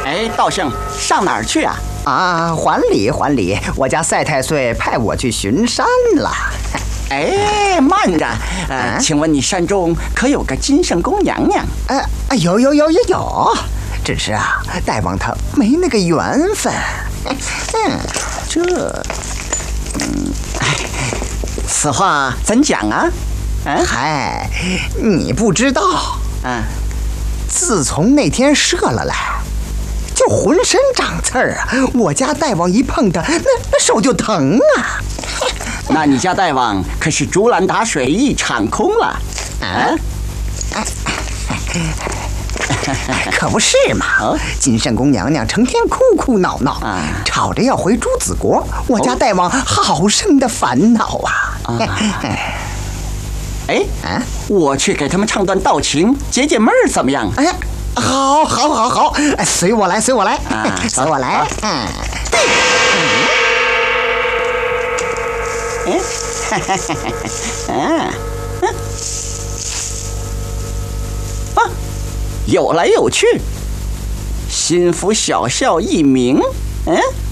哎，道圣，上哪儿去啊？ 啊，还礼还礼，我家赛太岁派我去巡山了。 哎，慢着，请问你山中可有个金圣公娘娘？ 有，只是啊，大王他没那个缘分。 此话怎讲啊？ 嗨，你不知道。自从那天射了来，就浑身长刺儿啊！我家大王一碰它，那手就疼啊！ 那你家大王可是竹篮打水一场空了？ 可不是嘛！金圣公娘娘成天哭哭闹闹，吵着要回朱子国，我家大王好生的烦恼啊！ 我去给他们唱段道情，解解闷儿，怎么样？ 好，随我来，随我来。 有来有去，心腹小校一名。